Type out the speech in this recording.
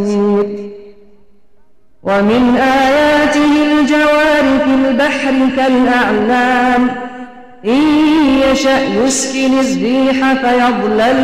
ومن آياته الجوار في البحر كالأعلام إن يشأ يسكن الريح فيظلل